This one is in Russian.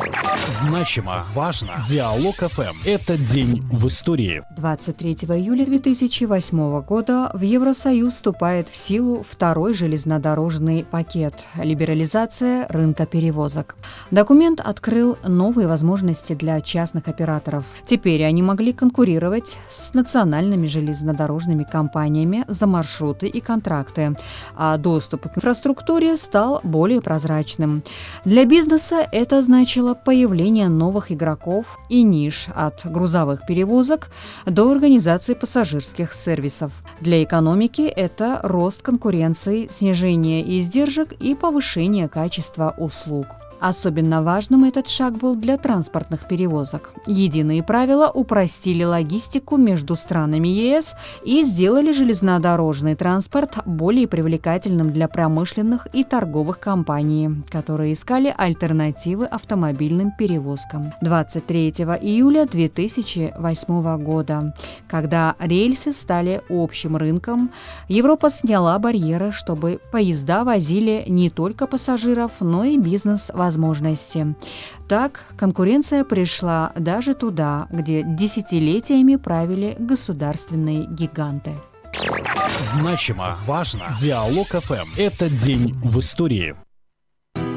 Значимо, важно. Диалог ФМ. Это день в истории. 23 июля 2008 года в Евросоюз вступает в силу второй железнодорожный пакет – либерализация рынка перевозок. Документ открыл новые возможности для частных операторов. Теперь они могли конкурировать с национальными железнодорожными компаниями за маршруты и контракты, а доступ к инфраструктуре стал более прозрачным. Для бизнеса это значило появление новых игроков и ниш от грузовых перевозок до организации пассажирских сервисов. Для экономики это рост конкуренции, снижение издержек и повышение качества услуг. Особенно важным этот шаг был для транспортных перевозок. Единые правила упростили логистику между странами ЕС и сделали железнодорожный транспорт более привлекательным для промышленных и торговых компаний, которые искали альтернативы автомобильным перевозкам. 23 июля 2008 года, когда рельсы стали общим рынком, Европа сняла барьеры, чтобы поезда возили не только пассажиров, но и бизнес-возможности. Так, конкуренция пришла даже туда, где десятилетиями правили государственные гиганты. Значимо, важно. Диалог ФМ. Это день в истории.